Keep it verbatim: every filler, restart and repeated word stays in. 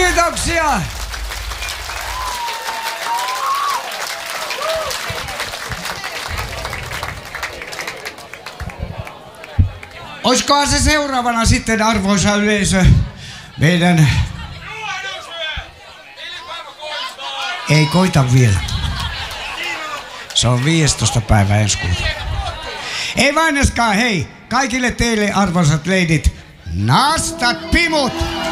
Kiitoksia. Oiskohan se seuraavana sitten, arvoisa yleisö, meidän... Ei koita vielä. Se on viidestoista päivä ensi kuuta. Ei vaineskaan, hei! Kaikille teille, arvoisat leidit, nastat pimut!